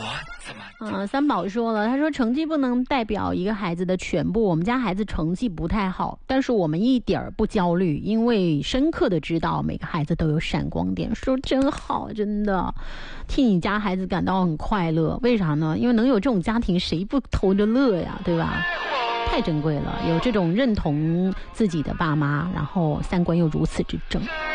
三宝说了，他说成绩不能代表一个孩子的全部，我们家孩子成绩不太好，但是我们一点儿不焦虑，因为深刻的知道每个孩子都有闪光点。说真好，真的替你家孩子感到很快乐。为啥呢？因为能有这种家庭，谁不偷着乐呀，对吧？太珍贵了，有这种认同自己的爸妈，然后三观又如此之正。